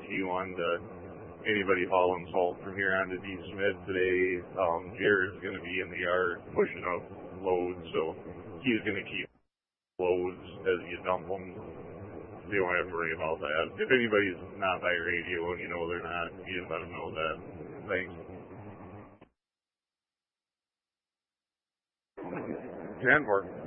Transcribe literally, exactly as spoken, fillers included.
you on the anybody hauling salt from here on to D. Smith today. Um, Jared's going to be in the yard pushing up loads, so he's going to keep loads as you dump them. You don't have to worry about that. If anybody's not by radio and you know they're not, you just let them know that. Thanks. ten four.